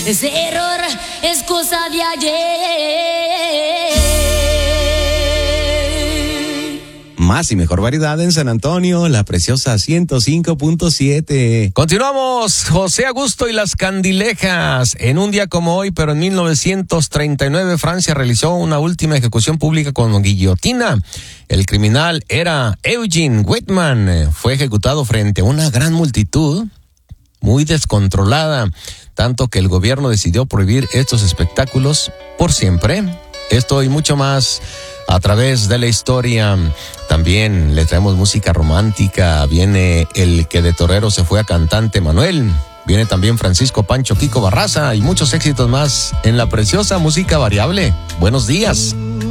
Ese error es cosa de ayer. Más y mejor variedad en San Antonio, la preciosa 105.7. Continuamos, José Augusto y las Candilejas. En un día como hoy, pero en 1939, Francia realizó una última ejecución pública con guillotina. El criminal era Eugene Whitman. Fue ejecutado frente a una gran multitud, muy descontrolada, tanto que el gobierno decidió prohibir estos espectáculos por siempre. Esto y mucho más a través de la historia. También le traemos música romántica. Viene el que de torero se fue a cantante Manuel. Viene también Francisco Pancho Kiko Barraza y muchos éxitos más en la preciosa música variable. Buenos días.